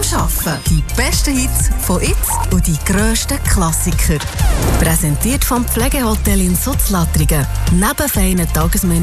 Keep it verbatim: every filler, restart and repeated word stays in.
Arbeiten. Die besten Hits von jetzt und die grössten Klassiker. Präsentiert vom Pflegehotel in Sutzlatrigen. Neben feinen Tagesmenü